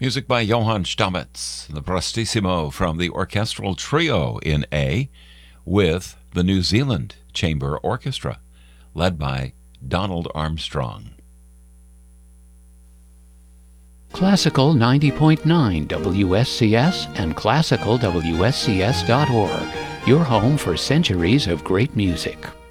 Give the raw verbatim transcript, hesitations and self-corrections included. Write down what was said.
Music by Johann Stamitz, the Prestissimo from the Orchestral Trio in A, with the New Zealand Chamber Orchestra, led by Donald Armstrong. Classical ninety point nine W S C S and classical W S C S dot org, your home for centuries of great music.